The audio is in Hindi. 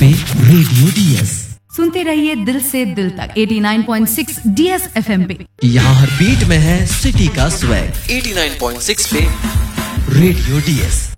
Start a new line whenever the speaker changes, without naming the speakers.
पे रेडियो डीएस
सुनते रहिए दिल से दिल तक 89.6 डीएस एफएम पे।
यहाँ हर बीट में है सिटी का स्वैग 89.6 पे रेडियो डीएस।